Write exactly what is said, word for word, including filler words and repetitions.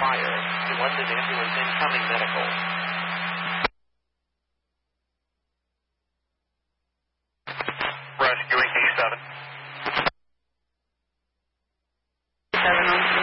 fire. To London ambulance incoming medical. Rescuing D seven. seven on